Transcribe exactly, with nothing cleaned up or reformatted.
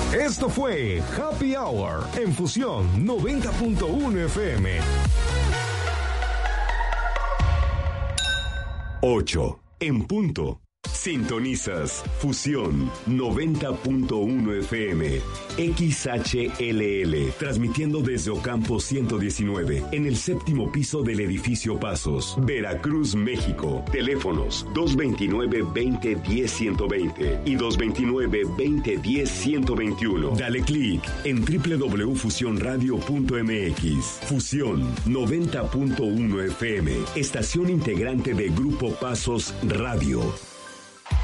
Esto fue Happy Hour en Fusión noventa punto uno F M. ocho en punto. Sintonizas Fusión noventa punto uno F M, X H L L, transmitiendo desde Ocampo ciento diecinueve, en el séptimo piso del edificio Pasos, Veracruz, México. Teléfonos dos veintinueve, veinte, diez, ciento veinte y dos veintinueve, veinte, diez, ciento veintiuno. Dale clic en doble u doble u doble u punto fusión radio punto m x. Fusión noventa punto uno F M, estación integrante de Grupo Pasos Radio.